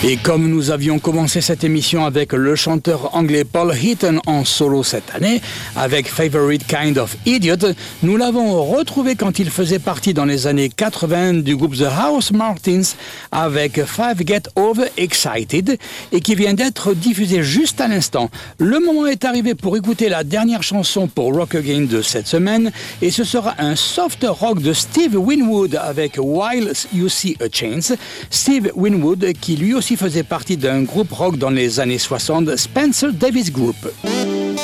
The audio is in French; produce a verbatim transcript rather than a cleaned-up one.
Et comme nous avions commencé cette émission avec le chanteur anglais Paul Heaton en solo cette année, avec Favorite Kind of Idiot, nous l'avons retrouvé quand il faisait partie dans les années quatre-vingts du groupe The House Martins avec Five Get Over Excited et qui vient d'être diffusé juste à l'instant. Le moment est arrivé pour écouter la dernière chanson pour Rock Again de cette semaine et ce sera un soft rock de Steve Winwood avec While You See a Chance. Steve Winwood qui lui aussi faisait partie d'un groupe rock dans les années soixante, Spencer Davis Group.